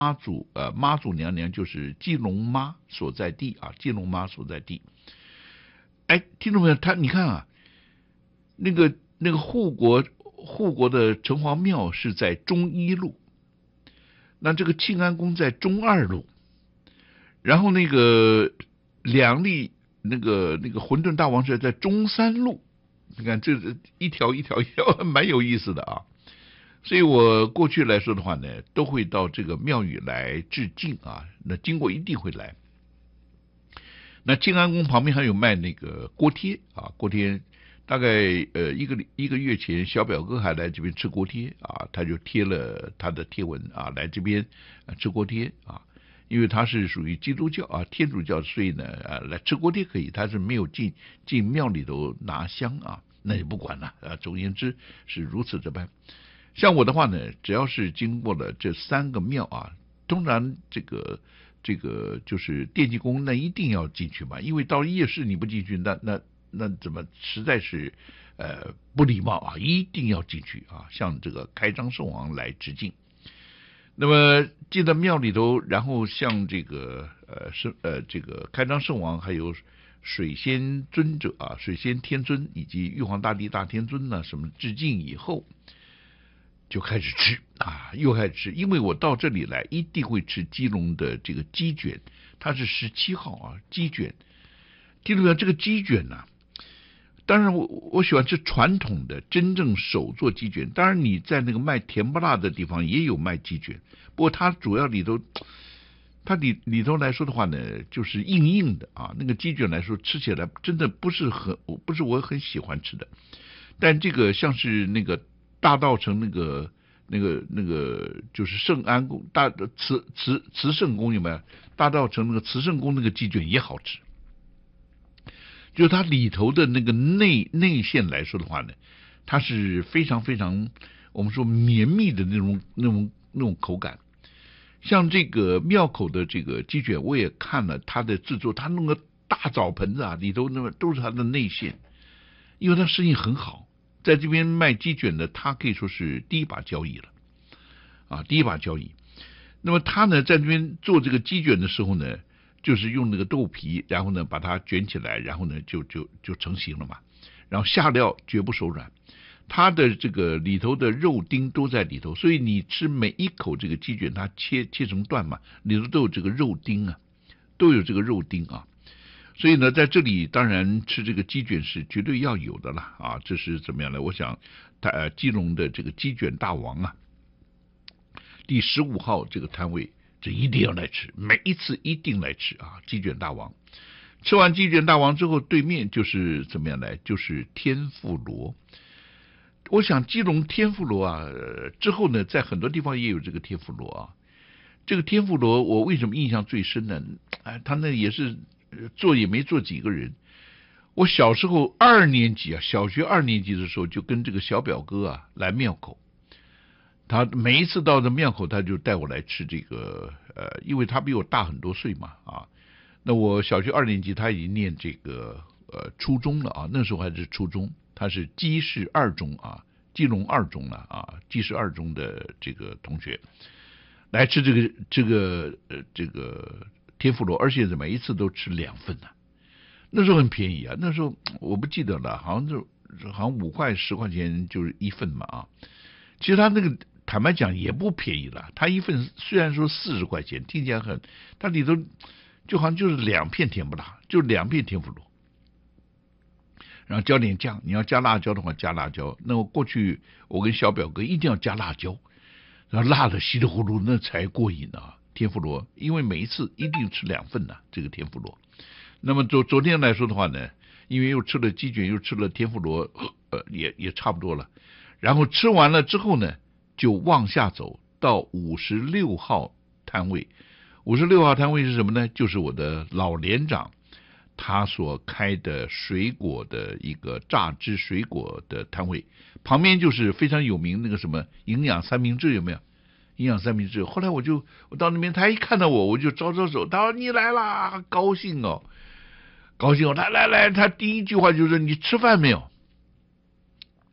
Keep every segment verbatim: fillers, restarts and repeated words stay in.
妈祖呃妈祖娘娘就是基隆妈所在地啊，基隆妈所在地。哎，听众朋友，他你看啊，那个那个护国护国的城隍庙是在中一路，那这个庆安宫在中二路，然后那个两例那个那个混沌大王是在中三路，你看这一条一条一条蛮有意思的啊。所以我过去来说的话呢，都会到这个庙宇来致敬啊。那经过一定会来。那庆安宫旁边还有卖那个锅贴啊，锅贴大概呃一个一个月前，小表哥还来这边吃锅贴啊，他就贴了他的贴文啊，来这边吃锅贴啊。因为他是属于基督教啊，天主教，所以呢，呃，来吃锅贴可以，他是没有进进庙里头拿香啊，那也不管了啊。总而言之是如此这般。像我的话呢，只要是经过了这三个庙啊，通常这个这个就是奠基宫，那一定要进去嘛，因为到夜市你不进去，那那那怎么实在是呃不礼貌啊，一定要进去啊，向这个开张圣王来致敬。那么进到庙里头，然后向这个呃是呃这个开张圣王还有水仙尊者啊，水仙天尊以及玉皇大帝大天尊呢什么致敬以后，就开始吃啊，又开始吃，因为我到这里来一定会吃基隆的这个鸡卷，它是十七号啊，鸡卷。听众朋友，这个鸡卷呢、啊，当然我我喜欢吃传统的真正手做鸡卷，当然你在那个卖甜不辣的地方也有卖鸡卷，不过它主要里头，它里里头来说的话呢，就是硬硬的啊，那个鸡卷来说吃起来真的不是很不是我很喜欢吃的，但这个像是那个。大稻埕那个、那个、那个，就是圣安宫大慈慈慈圣宫有没有？大稻埕那个慈圣宫那个鸡卷也好吃，就它里头的那个内内馅来说的话呢，它是非常非常我们说绵密的那种那种那种口感。像这个庙口的这个鸡卷，我也看了它的制作，它弄个大澡盆子啊，里头那么都是它的内馅，因为它生意很好。在这边卖鸡卷的，他可以说是第一把交椅了，啊，第一把交椅。那么他呢，在这边做这个鸡卷的时候呢，就是用那个豆皮，然后呢把它卷起来，然后呢就就就成型了嘛。然后下料绝不手软，它的这个里头的肉丁都在里头，所以你吃每一口这个鸡卷，它切切成段嘛，里头都有这个肉丁啊，都有这个肉丁啊。所以呢，在这里当然吃这个鸡卷是绝对要有的了啊！这是怎么样呢？我想，他呃基隆的这个鸡卷大王啊，第十五号这个摊位，这一定要来吃，每一次一定来吃啊！鸡卷大王，吃完鸡卷大王之后，对面就是怎么样来？就是天妇罗。我想基隆天妇罗啊，呃、之后呢，在很多地方也有这个天妇罗啊。这个天妇罗，我为什么印象最深呢？哎，他那也是。做也没做几个人。我小时候二年级啊，小学二年级的时候，就跟这个小表哥啊来庙口。他每一次到这庙口，他就带我来吃这个，呃，因为他比我大很多岁嘛，啊，那我小学二年级，他已经念这个呃初中了啊，那时候还是初中，他是基市二中啊，基隆二中了啊，基市二中的这个同学来吃这个这个呃这个。天妇罗，而且每一次都吃两份呢、啊。那时候很便宜啊，那时候我不记得了，好像就好像五块十块钱就是一份嘛啊。其实他那个坦白讲也不便宜了，他一份虽然说四十块钱，听起来很，它里头就好像就是两片甜不辣，就两片天妇罗，然后浇点酱，你要加辣椒的话加辣椒。那我过去我跟小表哥一定要加辣椒，然后辣的稀里糊涂那才过瘾啊。天妇罗，因为每一次一定吃两份呐、啊，这个天妇罗。那么昨昨天来说的话呢，因为又吃了鸡卷，又吃了天妇罗，呃，也也差不多了。然后吃完了之后呢，就往下走到五十六号摊位。五十六号摊位是什么呢？就是我的老连长他所开的水果的一个榨汁水果的摊位，旁边就是非常有名那个什么营养三明治，有没有？营养三明治。后来我就我到那边，他一看到我，我就招招手，他说你来啦，高兴哦，高兴哦，来来来，他第一句话就是你吃饭没有？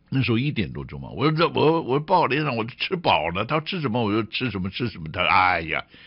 那时候一点多钟嘛，我说这我我报连长我吃饱了，他说吃什么我就吃什么吃什么，他哎呀，